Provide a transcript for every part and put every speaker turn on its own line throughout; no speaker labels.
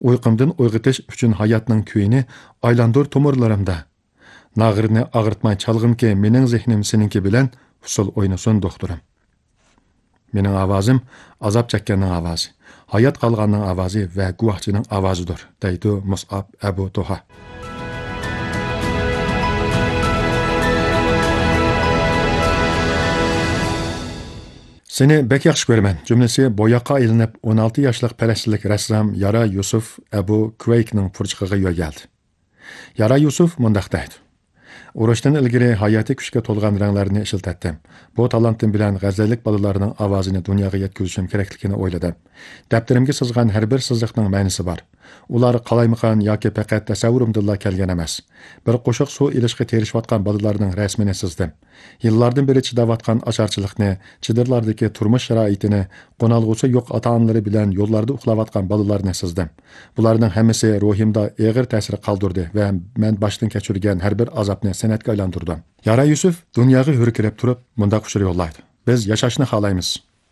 Uyqumdan uyg'otish uchun hayotning kuyini aylandir tomirlarimda. Nag'irni ag'ritmay chalg'imki, mening zehnim seninki bilan usul o'ynasin doktorim. Mening ovozim azob chekkanning ovozi, hayot qolganning ovozi va guvohchining ovozidir, deydi Mus'ab Abu Toha. Seni bek yaxshi ko'raman. Jumlasi boyoqqa ilinib 16 yoshlik falastinlik rassom Yara Yusuf Abu Kuwaykning purchiqiga yo'yaldi. Yara Yusuf mundaq deydi: Urushdan ilgari hayoti kuchga to'lgan ranglarni ishlatdim. Bu talentim bilan g'azallik bolalarning ovozini dunyoga yetkazishim kerakligini o'yladim. Daftarimga sızgan har bir sızliqning ma'nosi bor. Ular qalaymaqan yoki faqat tasavvurimda kelgan emas. Bir qo'shiq suv ilishga terishayotgan bolalarning rasmini sızdim. Yillardan beri chidayotgan ocharchilikni, chidirlardagi turmush sharoitini, qo'nalg'usi yo'q ota-onalari bilan yo'llarda uxlayotgan bolalarni sızdim. Bularning hammasi ruhimda og'ir ta'sir qoldirdi va men boshdan kechirgan har bir azobni san'atga aylantirdim. Yara Yusuf dunyoga hurkirib turib, mundaq ushur yo'llaydi. Biz yashashni xohlaymiz.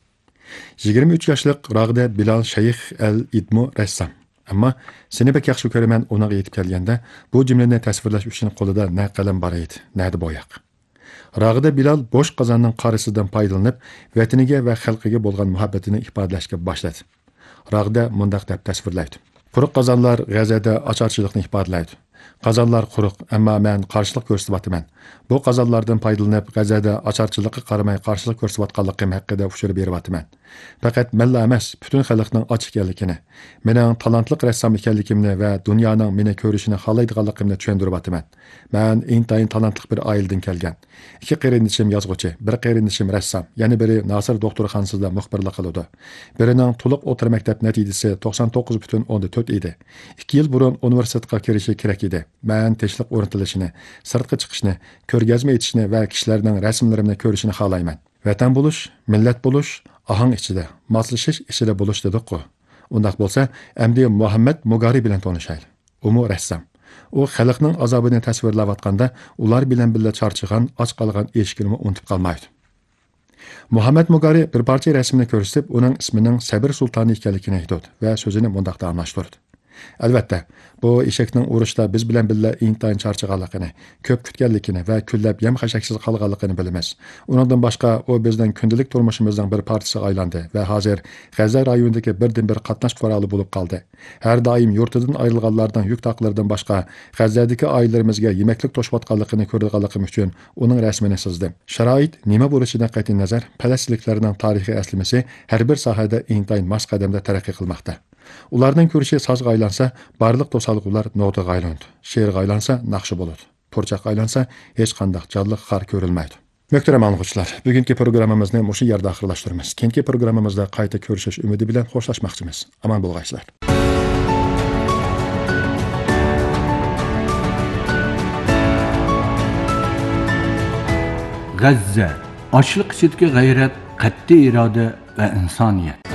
23 yoshlik Rag'da Bilal Shayx al-Idmu rassom. Ammo seni bek yaxshi ko'raman unaga yetib kelganda bu jumlani tasvirlash uchun qo'lida na qalam bor edi, na bo'yoq. Rag'da Bilal bo'sh qozonning qarisidan foydalanib, vataniga va xalqiga bo'lgan muhabbatini ifodalashga boshladi. Rag'da mundaq deb tasvirlaydi: Quruq qozonlar g'azada ocharchilikni ifodalaydi. Qazonlar quruq, ammo men qarshilik ko'rsatyapman. Bu qazonlardan foydalanib, g'azada ocharchilikqa qaramay qarshilik ko'rsatayotganligim haqida ushur beryapman. Faqat menla emas, butun xalqning och ekanligini, mening talantli rassom ekanligimni va dunyoning meni ko'rishini xohlaydiganligimni tushuntiryapman. Men intayin talantli bir oiladan kelgan. Ikki qarindishim yozuvchi, bir qarindishim rassom, yana biri Nasir doktorxonasida muxbirlik qiladi. Birining to'liq o'tir maktab natijasi 99.4 edi. 2 yil burun universitetga kirishi kerak edi. Men teshliq o'rnatilishini, sirtqa chiqishni, ko'rgazma etishni va kishilarning rasmlarini ko'rishini xohlayman. Vatan bo'lish, millat bo'lish, ahang ichida, moslashish ichida bo'lish dedik-ku. Undaq bo'lsa, endi Muhammad Mugari bilan tanishaylik. U rassom. U xalqning azobini tasvirlayotganda ular bilan birga charchagan, och qolgan eshikini unutib qolmaydi. Muhammad Mugari bir parcha rasmini ko'rsatib, uning ismining Sabr sultoni ekanligini aytdi va so'zini mundaq davomlashtirdi. Albatta, bu eshakning urushda biz bilan birga intayin charchaganligini, ko'p kutganligini va kunlab yem-xashaksiz qolganligini bilamiz. Undan boshqa u bizning kundalik turmushimizning bir parchasiga aylandi va hozir G'azza rayonidagi birdan-bir qatnash quroli bo'lib qoldi. Har doim yurtidan ayrilganlardan yuk taqlaridan boshqa G'azzadagi oilalarimizga yemaklik to'shayotganligini ko'rganligim uchun uning rasmini chizdim. Sharoit nima bo'lishidan qat'iy nazar, falastinliklarning tarixiy aslimasi har bir sohada intayin mos qadamda taraqqiy qilmoqda. Ularning ko'rishi sozga aylansa, barliq to'salg'ular notaga aylandi. She'rga aylansa, naqshi bo'ladi. Purchaqqa aylansa, hech qanday jonliq xar ko'rilmaydi. Muhtaram anglag'uvchilar, bugungi programmamizni mushu yerda oxirlashtiramiz. Keyingi programmamizda qayta ko'rishish umidi bilan xo'shlashmoqchimiz. Aman bo'lg'aysizlar.
G'azza, ochliq ichidagi g'ayrat, qat'iy iroda va insoniyat.